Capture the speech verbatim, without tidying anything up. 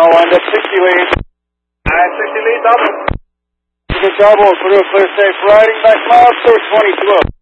I'll wind up sixty lead. Alright, sixty lead, double. Good double, through a clear safe riding, back miles, four twenty-two.